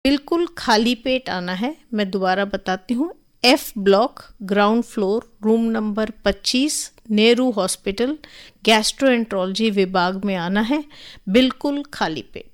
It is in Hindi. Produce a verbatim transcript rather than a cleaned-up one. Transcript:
बिल्कुल खाली पेट आना है। मैं दोबारा बताती हूँ, F block, ground floor, room number पच्चीस, नेहरू हॉस्पिटल, गैस्ट्रोएंट्रोलॉजी विभाग में आना है, बिल्कुल खाली पेट।